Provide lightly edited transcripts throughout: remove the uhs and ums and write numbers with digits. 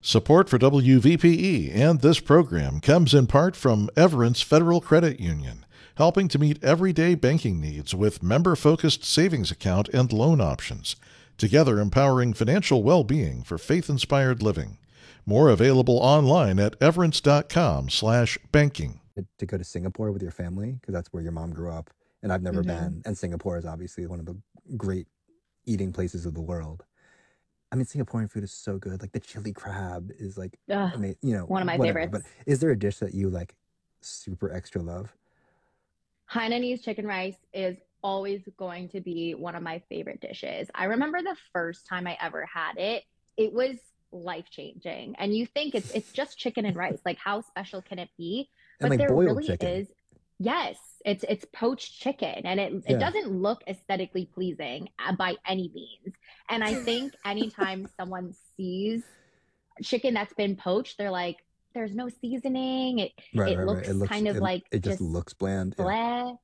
Support for WVPE and this program comes in part from Everence Federal Credit Union, helping to meet everyday banking needs with member-focused savings account and loan options, together empowering financial well-being for faith-inspired living. More available online at everence.com/banking. To go to Singapore with your family because that's where your mom grew up, and I've never Hmm. been. And Singapore is obviously one of the great eating places of the world. I mean, Singaporean food is so good. Like the chili crab is like Ugh, amazing, one of my whatever. But favorites. is there a dish that you like super extra love? Hainanese chicken rice is always going to be one of my favorite dishes. I remember the first time I ever had it, it was life changing. And you think it's just chicken and rice. Like how special can it be? And But like there boiled really chicken. is. Yes, it's poached chicken and it Yeah. doesn't look aesthetically pleasing by any means. And I think anytime someone sees chicken that's been poached, they're like, there's no seasoning. It Right, it right, right. looks kind of like It just just looks bland. Yeah. bleh.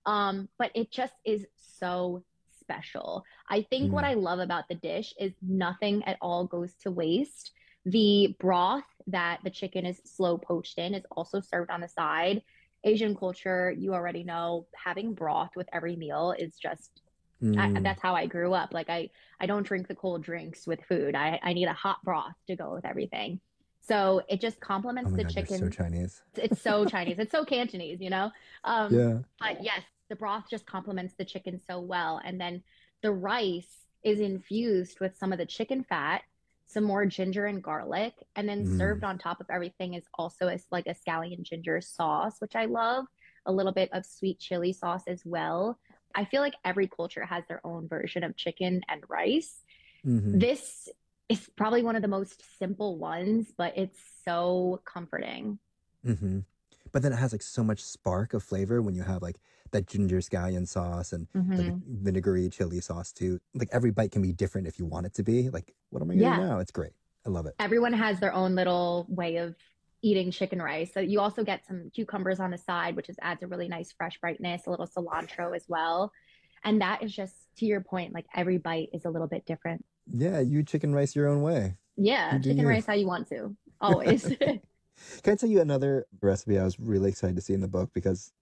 But it just is so special. I think what Mm, I love about the dish is nothing at all goes to waste. The broth that the chicken is slow poached in is also served on the side. Asian culture, you already know, having broth with every meal is just mm. that's how I grew up. Like I don't drink the cold drinks with food. I need a hot broth to go with everything. So it just Oh complements my the God, you're so chicken. Chinese. It's so Chinese. It's so Cantonese, you know? Yeah. But yes, the broth just complements the chicken so well. And then the rice is infused with some of the chicken fat, some more ginger and garlic, and then Mm, served on top of everything is also like a scallion ginger sauce, which I love, a little bit of sweet chili sauce as well. I feel like every culture has their own version of chicken and rice. hmm This is probably one of the most simple ones, but it's so comforting. hmm But then it has like so much spark of flavor when you have like that ginger scallion sauce and like a Hmm. vinegary chili sauce too. Like every bite can be different if you want it to be. Like, what am I gonna eat Yeah, now? It's great. I love it. everyone has their own little way of eating chicken rice. So you also get some cucumbers on the side, which just adds a really nice fresh brightness, a little cilantro as well. And that is just to your point, like every bite is a little bit different. Yeah, you chicken rice your own way. You Yeah, do chicken you. rice how you want to, always. Can I tell you another recipe I was really excited to see in the book because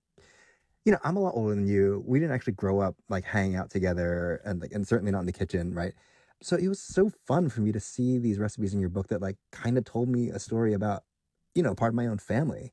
I'm a lot older than you. We didn't actually grow up like hanging out together and certainly not in the kitchen, right? So it was so fun for me to see these recipes in your book that like kind of told me a story about, part of my own family.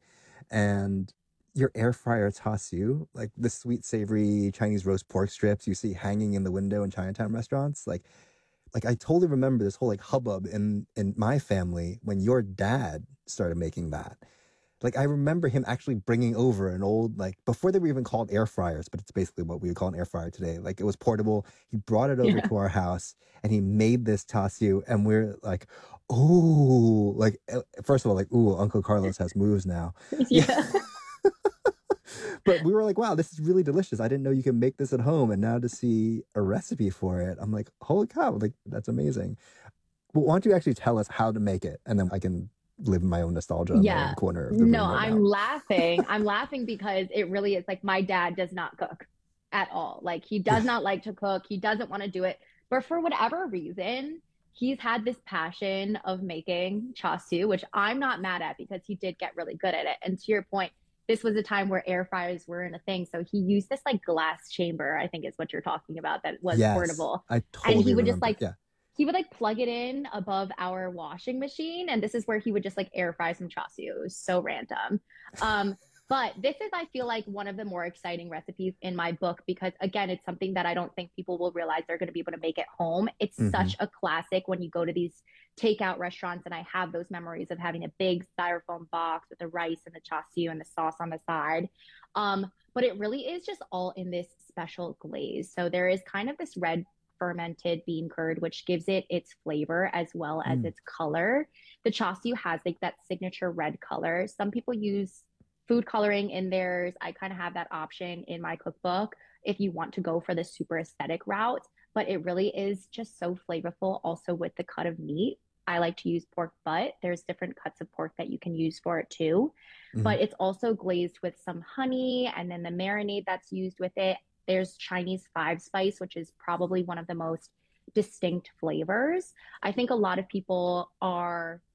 And your air fryer tasu, like the sweet savory Chinese roast pork strips you see hanging in the window in Chinatown restaurants, like I totally remember this whole like hubbub in my family when your dad started making that. Like I remember him actually bringing over an old like before they were even called air fryers, but it's basically what we would call an air fryer today. Like it was portable. He brought it over Yeah. to our house and he made this tasu, and we're like, oh, like first of all, like ooh, Uncle Carlos has moves now. Yeah. Yeah. But we were like, wow, this is really delicious. I didn't know you could make this at home, and now to see a recipe for it, I'm like, holy cow, like that's amazing. Well, why don't you actually tell us how to make it, and then I can live in my own nostalgia in my own Yeah. corner of the No, room right I'm now. laughing. I'm laughing because it really is like my dad does not cook at all. Like he does Yeah. not like to cook. He doesn't want to do it. But for whatever reason, he's had this passion of making chasu, which I'm not mad at because he did get really good at it. And to your point, this was a time where air fryers were in a thing. So he used this like glass chamber, I think is what you're talking about, that was Yes, portable. I And totally remember. Yeah. he would like plug it in above our washing machine, and this is where he would just like air fry some chasu. It was so random. Um, but this is, I feel like, one of the more exciting recipes in my book because, again, it's something that I don't think people will realize they're going to be able to make at home. It's hmm such a classic when you go to these takeout restaurants, and I have those memories of having a big styrofoam box with the rice and the chasu and the sauce on the side. But it really is just all in this special glaze. So there is kind of this red fermented bean curd, which gives it its flavor as well as Mm. its color. The chasu has like that signature red color. Some people use food coloring in theirs. I kind of have that option in my cookbook if you want to go for the super aesthetic route, but it really is just so flavorful also with the cut of meat. I like to use pork butt. There's different cuts of pork that you can use for it too. hmm But it's also glazed with some honey and then the marinade that's used with it. There's Chinese five spice, which is probably one of the most distinct flavors. I think a lot of people are